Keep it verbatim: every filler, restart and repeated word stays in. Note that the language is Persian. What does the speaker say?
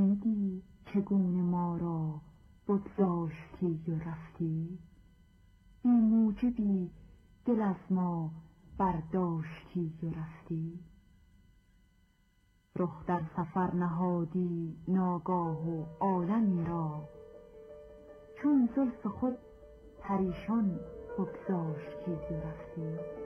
دیدی چگونه ما را بگذاشتی و رفتی؟ بی موجبی دل از ما برداشتی و رفتی. رخ در سفر نهادی ناگاه و عالمی را، چون زلف خود پریشان بگذاشتی و رفتی.